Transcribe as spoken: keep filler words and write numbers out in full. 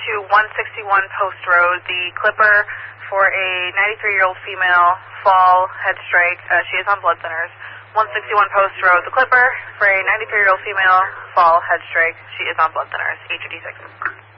to one sixty-one Post Road, the Clipper for a ninety-three-year-old female, fall, head strike. Uh, she is on blood thinners. one sixty-one Post Road, the Clipper for a ninety-three-year-old female, fall, head strike. She is on blood thinners. H D six.